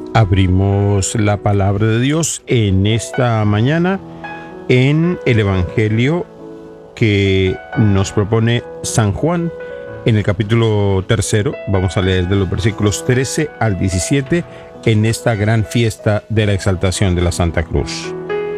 Abrimos la palabra de Dios en esta mañana en el Evangelio que nos propone San Juan en el capítulo 3. Vamos a leer de los versículos 13 al 17 en esta gran fiesta de la exaltación de la Santa Cruz.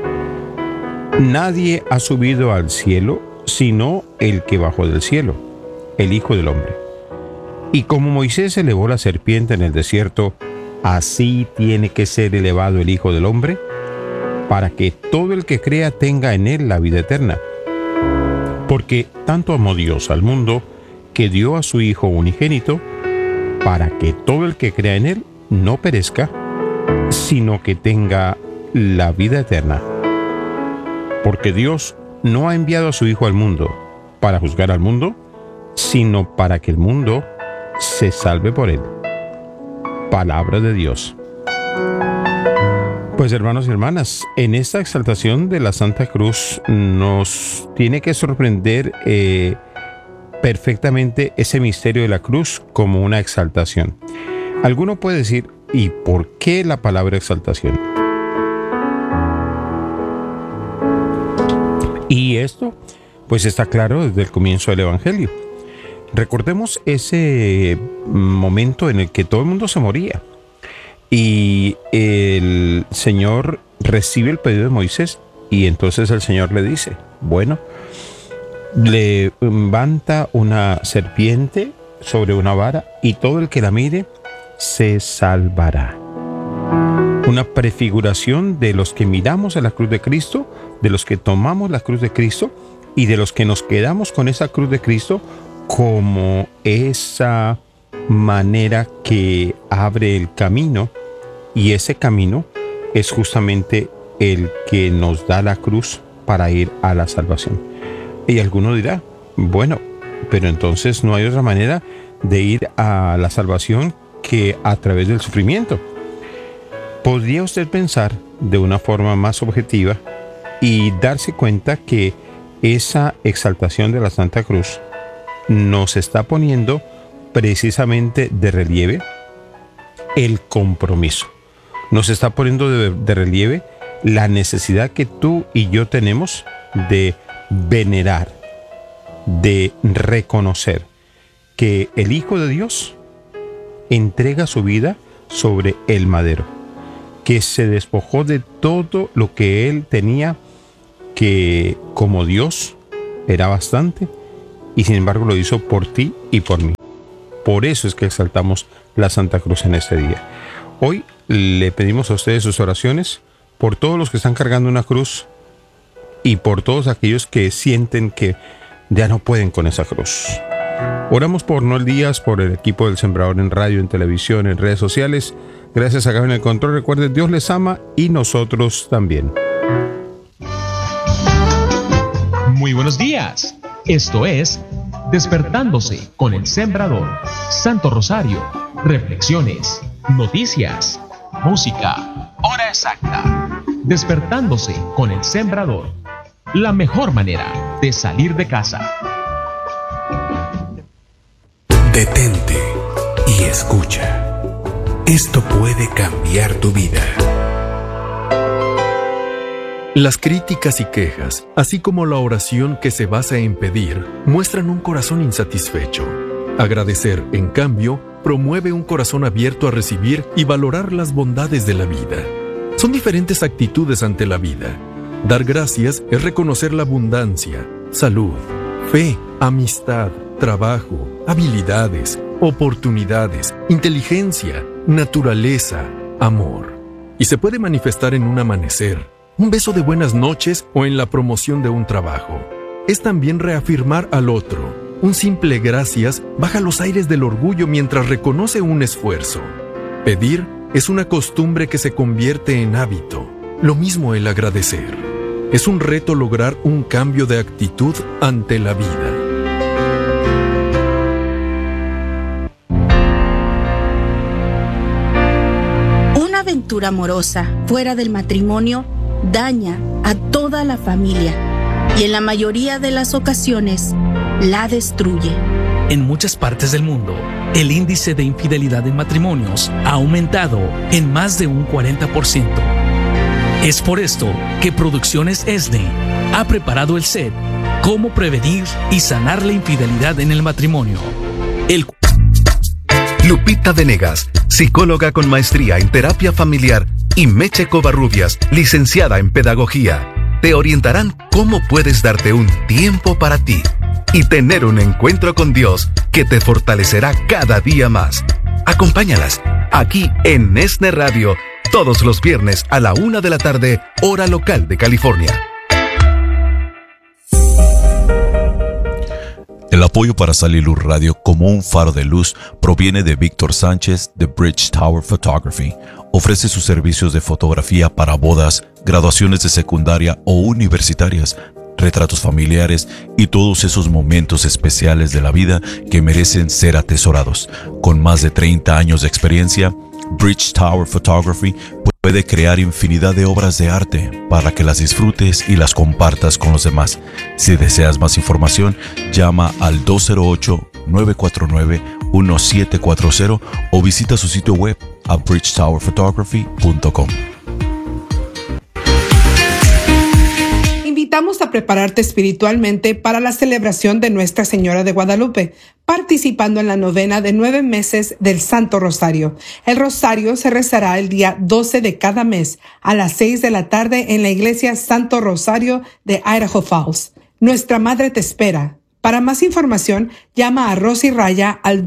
Nadie ha subido al cielo sino el que bajó del cielo, el Hijo del Hombre. Y como Moisés elevó la serpiente en el desierto, así tiene que ser elevado el Hijo del Hombre, para que todo el que crea tenga en él la vida eterna. Porque tanto amó Dios al mundo, que dio a su Hijo unigénito, para que todo el que crea en él no perezca, sino que tenga la vida eterna. Porque Dios no ha enviado a su Hijo al mundo para juzgar al mundo, sino para que el mundo se salve por él. Palabra de Dios. Pues hermanos y hermanas, en esta exaltación de la Santa Cruz nos tiene que sorprender perfectamente ese misterio de la cruz como una exaltación. Alguno puede decir, ¿y por qué la palabra exaltación? Y esto pues está claro desde el comienzo del Evangelio. Recordemos ese momento en el que todo el mundo se moría y el Señor recibe el pedido de Moisés y entonces el Señor le dice, bueno, levanta una serpiente sobre una vara y todo el que la mire se salvará. Una prefiguración de los que miramos a la cruz de Cristo, de los que tomamos la cruz de Cristo y de los que nos quedamos con esa cruz de Cristo como esa manera que abre el camino, y ese camino es justamente el que nos da la cruz para ir a la salvación. Y alguno dirá, bueno, pero entonces no hay otra manera de ir a la salvación que a través del sufrimiento. ¿Podría usted pensar de una forma más objetiva y darse cuenta que esa exaltación de la Santa Cruz nos está poniendo precisamente de relieve el compromiso? Nos está poniendo de relieve la necesidad que tú y yo tenemos de venerar, de reconocer que el Hijo de Dios entrega su vida sobre el madero, que se despojó de todo lo que él tenía, que como Dios era bastante, y sin embargo lo hizo por ti y por mí. Por eso es que exaltamos la Santa Cruz en este día. Hoy le pedimos a ustedes sus oraciones por todos los que están cargando una cruz y por todos aquellos que sienten que ya no pueden con esa cruz. Oramos por Noel Díaz, por el equipo del Sembrador en radio, en televisión, en redes sociales. Gracias a Gaby en el control. Recuerden, Dios les ama y nosotros también. Muy buenos días. Esto es Despertándose con el Sembrador. Santo Rosario, reflexiones, noticias, música, hora exacta. Despertándose con el Sembrador. La mejor manera de salir de casa. Detente y escucha. Esto puede cambiar tu vida. Las críticas y quejas, así como la oración que se basa en pedir, muestran un corazón insatisfecho. Agradecer, en cambio, promueve un corazón abierto a recibir y valorar las bondades de la vida. Son diferentes actitudes ante la vida. Dar gracias es reconocer la abundancia, salud, fe, amistad, trabajo, habilidades, oportunidades, inteligencia, naturaleza, amor. Y se puede manifestar en un amanecer, un beso de buenas noches o en la promoción de un trabajo. Es también reafirmar al otro. Un simple gracias baja los aires del orgullo mientras reconoce un esfuerzo. Pedir es una costumbre que se convierte en hábito. Lo mismo el agradecer. Es un reto lograr un cambio de actitud ante la vida. Una aventura amorosa fuera del matrimonio daña a toda la familia y en la mayoría de las ocasiones la destruye. En muchas partes del mundo, el índice de infidelidad en matrimonios ha aumentado en más de un 40%. Es por esto que Producciones ESNE ha preparado el set Cómo prevenir y sanar la infidelidad en el matrimonio. Lupita Venegas, psicóloga con maestría en terapia familiar, y Meche Covarrubias, licenciada en pedagogía, te orientarán cómo puedes darte un tiempo para ti y tener un encuentro con Dios que te fortalecerá cada día más. Acompáñalas aquí en ESNE Radio todos los viernes a la 1 de la tarde, hora local de California. El apoyo para Sal y Luz Radio como un faro de luz proviene de Víctor Sánchez de Bridge Tower Photography. Ofrece sus servicios de fotografía para bodas, graduaciones de secundaria o universitarias, retratos familiares y todos esos momentos especiales de la vida que merecen ser atesorados. Con más de 30 años de experiencia, Bridge Tower Photography puede crear infinidad de obras de arte para que las disfrutes y las compartas con los demás. Si deseas más información, llama al 208-949-1740 o visita su sitio web a bridgetowerphotography.com. Invitamos a prepararte espiritualmente para la celebración de Nuestra Señora de Guadalupe, participando en la novena de 9 meses del Santo Rosario. El Rosario se rezará el día 12 de cada mes a las 6 de la tarde en la iglesia Santo Rosario de Idaho Falls. Nuestra Madre te espera. Para más información, llama a Rosy Raya al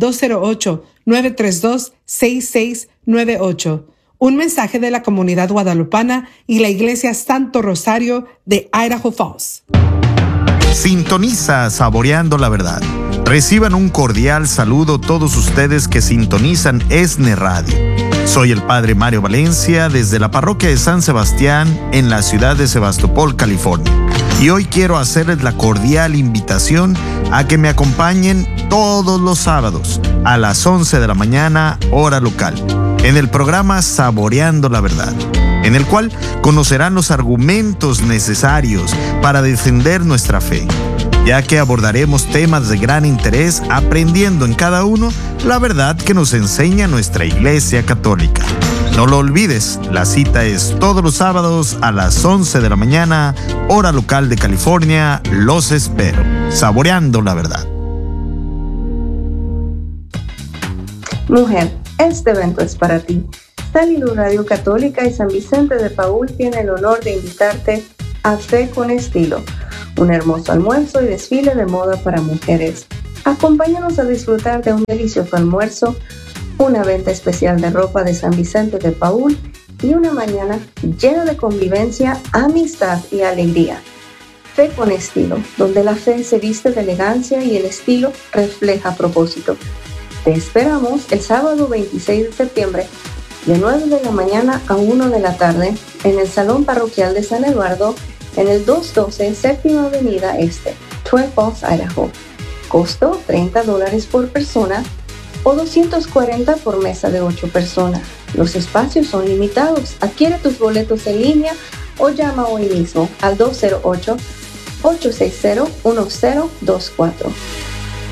208-932-6698. Un mensaje de la comunidad guadalupana y la iglesia Santo Rosario de Idaho Falls. Sintoniza Saboreando la Verdad. Reciban un cordial saludo todos ustedes que sintonizan ESNE Radio. Soy el Padre Mario Valencia desde la parroquia de San Sebastián en la ciudad de Sebastopol, California. Y hoy quiero hacerles la cordial invitación a que me acompañen todos los sábados a las 11 de la mañana, hora local, en el programa Saboreando la Verdad, en el cual conocerán los argumentos necesarios para defender nuestra fe, ya que abordaremos temas de gran interés aprendiendo en cada uno la verdad que nos enseña nuestra Iglesia Católica. No lo olvides, la cita es todos los sábados a las 11 de la mañana, hora local de California. Los espero. Saboreando la Verdad. Mujer, este evento es para ti. Sal y Luz Radio Católica y San Vicente de Paúl tiene el honor de invitarte a Fe con Estilo, un hermoso almuerzo y desfile de moda para mujeres. Acompáñanos a disfrutar de un delicioso almuerzo, una venta especial de ropa de San Vicente de Paúl y una mañana llena de convivencia, amistad y alegría. Fe con Estilo, donde la fe se viste de elegancia y el estilo refleja propósito. Te esperamos el sábado 26 de septiembre de 9 de la mañana a 1 de la tarde en el Salón Parroquial de San Eduardo en el 212 Séptima Avenida Este, Twin Falls, Idaho. Costo $30 por persona o $240 por mesa de 8 personas. Los espacios son limitados. Adquiere tus boletos en línea o llama hoy mismo al 208-860-1024.